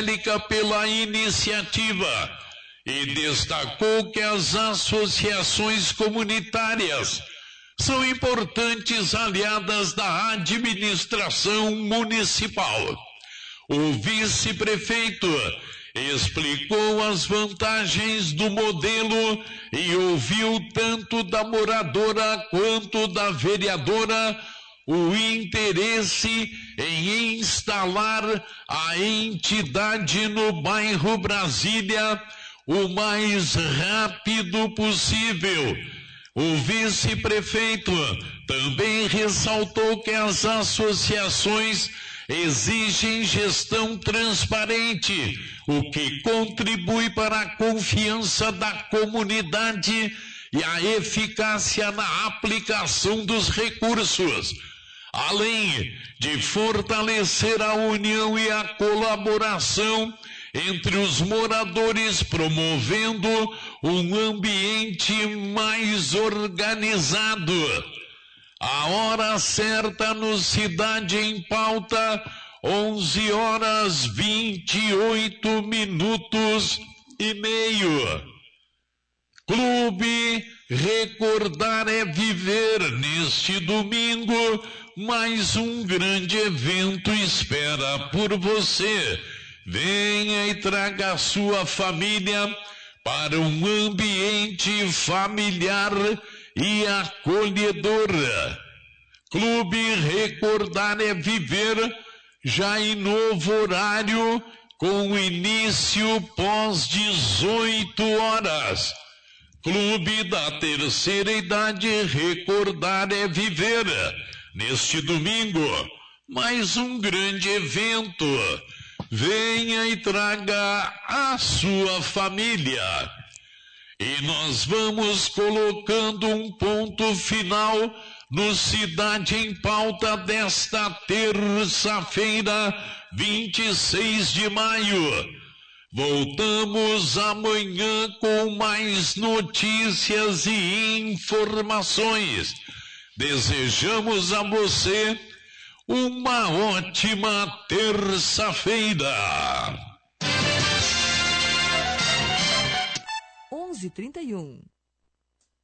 Angélica pela iniciativa e destacou que as associações comunitárias são importantes aliadas da administração municipal. O vice-prefeito explicou as vantagens do modelo e ouviu tanto da moradora quanto da vereadora o interesse em instalar a entidade no bairro Brasília o mais rápido possível. O vice-prefeito também ressaltou que as associações exigem gestão transparente, o que contribui para a confiança da comunidade e a eficácia na aplicação dos recursos, além de fortalecer a união e a colaboração entre os moradores, promovendo um ambiente mais organizado. A hora certa no Cidade em Pauta, 11h28:30. Clube Recordar é Viver. Neste domingo, mais um grande evento espera por você. Venha e traga a sua família para um ambiente familiar e acolhedor. Clube Recordar é Viver, já em novo horário, com início pós 18 horas. Clube da Terceira Idade Recordar é Viver. Neste domingo, mais um grande evento. Venha e traga a sua família. E nós vamos colocando um ponto final no Cidade em Pauta desta terça-feira, 26 de maio. Voltamos amanhã com mais notícias e informações. Desejamos a você uma ótima terça-feira. 11h31.